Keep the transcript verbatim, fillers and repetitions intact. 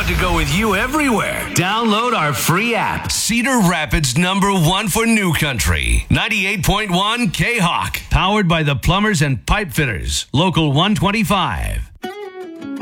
want to go with you everywhere. Download our free app. Cedar Rapids number one for New Country. ninety-eight point one K-Hawk. Powered by the Plumbers and Pipe Fitters. Local one twenty-five.